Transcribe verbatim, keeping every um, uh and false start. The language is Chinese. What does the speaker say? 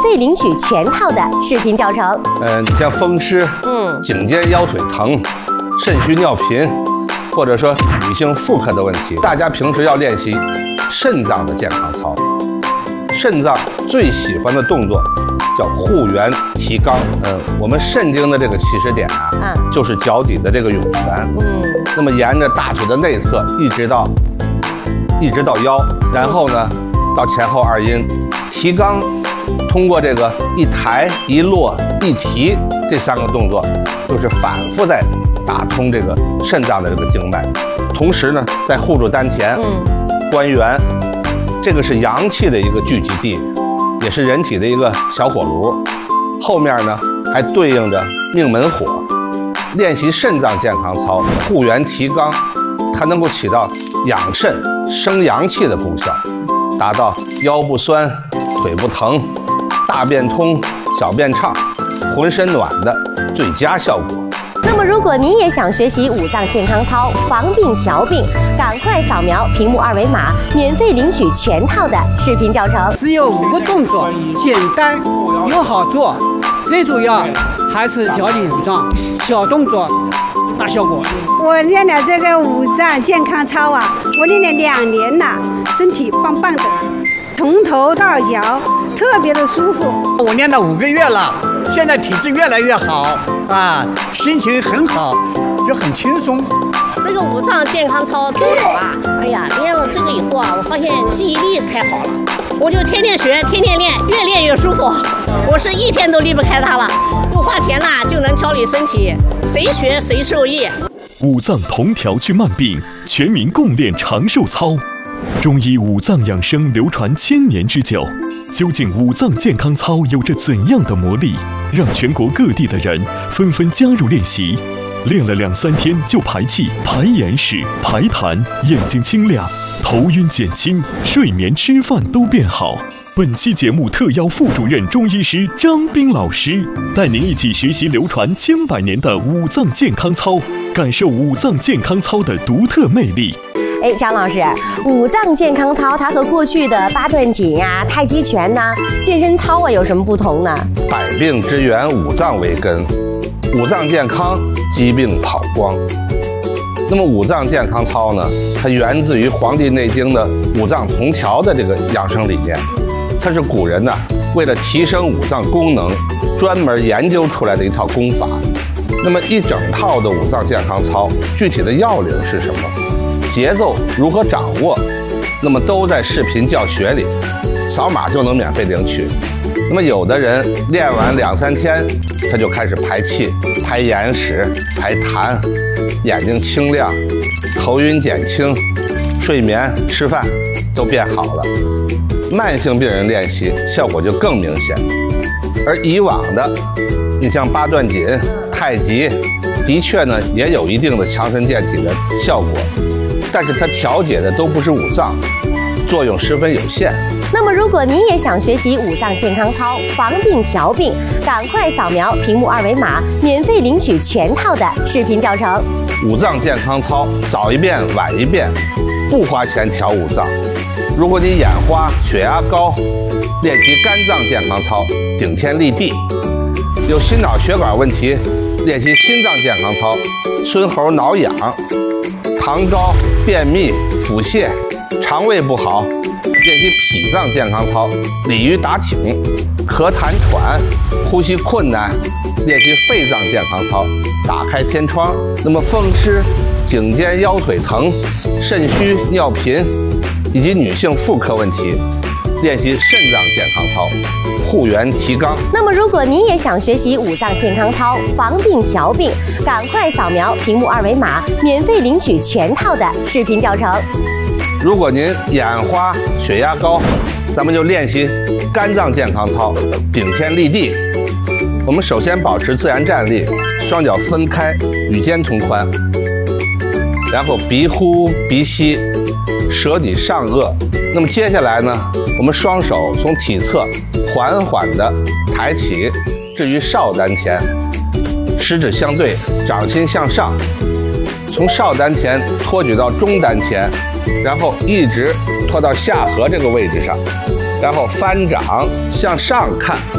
费领取全套的视频教程。 嗯，你像风湿、嗯，颈肩腰腿疼、肾虚尿频，或者说女性妇科的问题，大家平时要练习肾脏的健康操。肾脏最喜欢的动作叫护元提肛。嗯，我们肾经的这个起始点啊，嗯、就是脚底的这个涌泉。嗯，那么沿着大腿的内侧一直到一直到腰，然后呢到前后二阴。提肛通过这个一抬一落一提这三个动作，就是反复在打通这个肾脏的这个经脉，同时呢在护住丹田、嗯、关元。这个是阳气的一个聚集地，也是人体的一个小火炉。后面呢还对应着命门火。练习肾脏健康操，护元提肛，它能够起到养肾生阳气的功效，达到腰不酸、腿不疼、大便通、小便畅、浑身暖的最佳效果。 那么，如果你也想学习五脏健康操，防病调病，赶快扫描屏幕二维码，免费领取全套的视频教程。 只有五个动作，简单又好做，最主要还是调理五脏，小动作大效果。 我练了这个五脏健康操啊，我练了两年了，身体棒棒的，从头到脚特别的舒服。 我练了五个月了，现在体质越来越好啊，心情很好，就很轻松。 这个五脏健康操真好啊！哎呀，练了这个以后啊，我发现记忆力太好了，我就天天学，天天练，越练越舒服。我是一天都离不开它了，不花钱啦就能调理身体，谁学谁受益。 五脏同调治慢病，全民共练长寿操。中医五脏养生流传千年之久，究竟五脏健康操有着怎样的魔力，让全国各地的人纷纷加入练习？练了两三天就排气、排眼屎、排痰，眼睛清亮，头晕减轻，睡眠、吃饭都变好。本期节目特邀副主任中医师张斌老师，带您一起学习流传千百年的五脏健康操，感受五脏健康操的独特魅力。 哎，张老师，五脏健康操它和过去的八段锦呀、啊、太极拳呐、啊、健身操啊有什么不同呢？ 百病之源，五脏为根，五脏健康，疾病跑光。那么五脏健康操呢，它源自于《黄帝内经》的五脏同调的这个养生理念，它是古人呢为了提升五脏功能，专门研究出来的一套功法。那么一整套的五脏健康操，具体的要领是什么？节奏如何掌握？那么都在视频教学里，扫码就能免费领取。那么有的人练完两三天，他就开始排气、排眼屎、排痰，眼睛清亮，头晕减轻，睡眠、吃饭都变好了。慢性病人练习效果就更明显。而以往的，你像八段锦、太极，的确呢也有一定的强身健体的效果。但是它调节的都不是五脏，作用十分有限。 那么，如果你也想学习五脏健康操，防病调病，赶快扫描屏幕二维码，免费领取全套的视频教程。 五脏健康操，早一遍晚一遍，不花钱调五脏。如果你眼花、血压高，练习肝脏健康操，顶天立地；有心脑血管问题，练习心脏健康操，孙猴挠痒。糖高、便秘、腹泻、肠胃不好，练习脾脏健康操，鲤鱼打挺；咳痰喘、呼吸困难，练习肺脏健康操，打开天窗。那么风湿、颈肩腰腿疼、肾虚尿频以及女性妇科问题，练习肾脏健康操，护元提肛。 那么，如果你也想学习五脏健康操，防病调病，赶快扫描屏幕二维码，免费领取全套的视频教程。 如果您眼花、血压高，咱们就练习肝脏健康操，顶天立地。我们首先保持自然站立，双脚分开，与肩同宽，然后鼻呼鼻吸，舌抵上颚。那么接下来呢，我们双手从体侧缓缓地抬起，置于少丹田，食指相对，掌心向上，从少丹田托举到中丹田，然后一直托到下颌这个位置上，然后翻掌向上看。